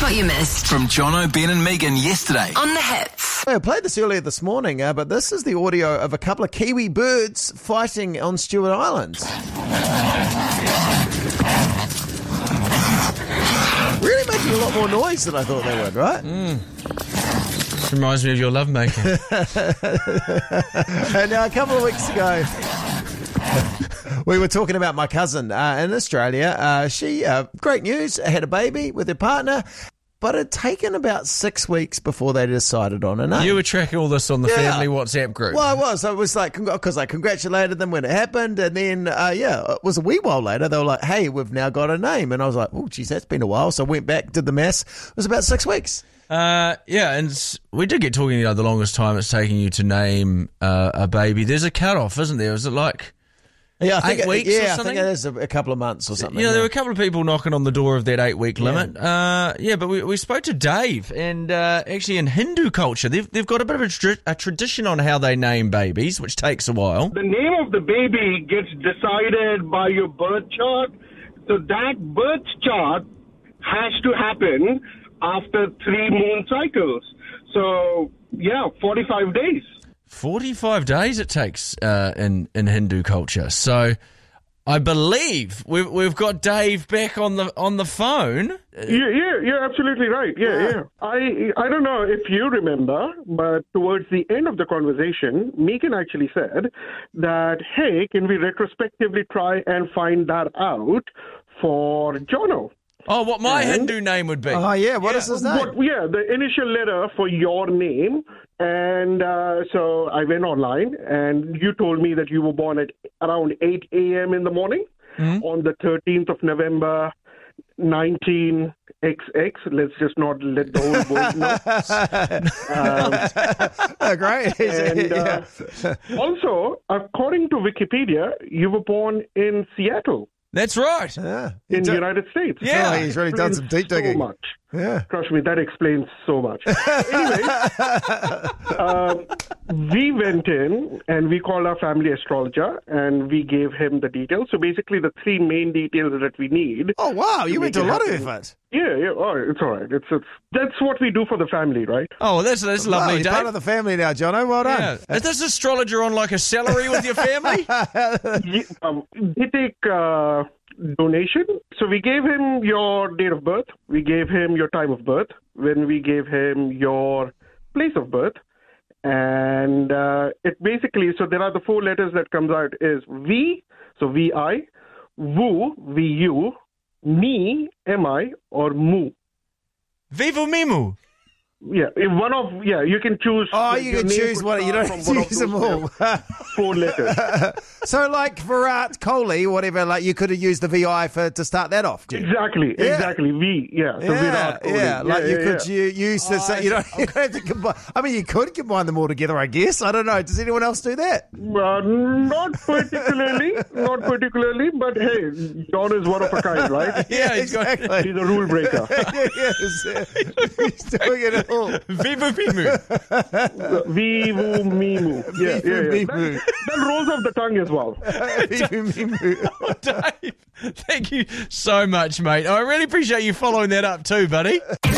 what you missed From Jono, Ben and Megan yesterday. on the hits. I played this earlier this morning, but this is the audio of a couple of Kiwi birds fighting on Stewart Island. Really making a lot more noise than I thought they would, right? Reminds me of your lovemaking. And now, a couple of weeks ago, we were talking about my cousin in Australia. She, great news, had a baby with her partner, but it had taken about 6 weeks before they decided on a name. You were tracking all this on the family WhatsApp group. Well, I was. I was like, because I congratulated them when it happened. And then, it was a wee while later. They were like, hey, we've now got a name. And I was like, oh, geez, that's been a while. So I went back, did the maths. It was about 6 weeks. And we did get talking, the longest time it's taking you to name a baby. There's a cutoff, isn't there? Is it like... Yeah, I think 8 weeks or I something? think it is a couple of months or something. There were a couple of people knocking on the door of that 8-week limit. But we spoke to Dave, and actually in Hindu culture, they've got a bit of a tradition on how they name babies, which takes a while. The name of the baby gets decided by your birth chart. So that birth chart has to happen after 3 moon cycles. So, 45 days. 45 days it takes in Hindu culture. So I believe we've got Dave back on the phone. You're absolutely right. Yeah. I don't know if you remember, but towards the end of the conversation, Megan actually said that, hey, can we retrospectively try and find that out for Jono? Oh, what my Hindu name would be. Oh, yeah. What is his name? The initial letter for your name. And so I went online, and you told me that you were born at around 8 a.m. in the morning on the 13th of November, 19XX. Let's just not let the whole world know. Great. And also, according to Wikipedia, you were born in Seattle. That's right. In the United States. Yeah. He's really done some deep digging. So much. Yeah. Trust me, that explains so much. Anyway, we went in and we called our family astrologer and we gave him the details. So basically the 3 main details that we need. Oh, wow. You went to a lot of effort. Yeah. Oh, it's all right. That's what we do for the family, right? Oh, well, that's lovely, You're Dave. part of the family now, Jono. Well done. Yeah. Is this astrologer on like a salary with your family? They take donation. So we gave him your date of birth. We gave him your time of birth. When we gave him your place of birth. And it basically, so there are the 4 letters that comes out is V, so V-I, Wu, V-U, Me, M-I, or Mu. Vivo Mimu. Yeah, you can choose. Oh, you can choose one. You don't have to use them all. 4 letters. So, like Virat Kohli, whatever, like you could have used the VI to start that off. Exactly. V. Yeah. So Virat Kohli. Yeah. Like you could use this. You don't have to combine. I mean, you could combine them all together, I guess. I don't know. Does anyone else do that? Not particularly. But hey, John is one of a kind, right? Yeah, exactly. He's a rule breaker. He's doing it all. Vivo Mimu. Vivu Mimu. Yeah. That rolls off the tongue as well. Dave, thank you so much, mate. I really appreciate you following that up too, buddy.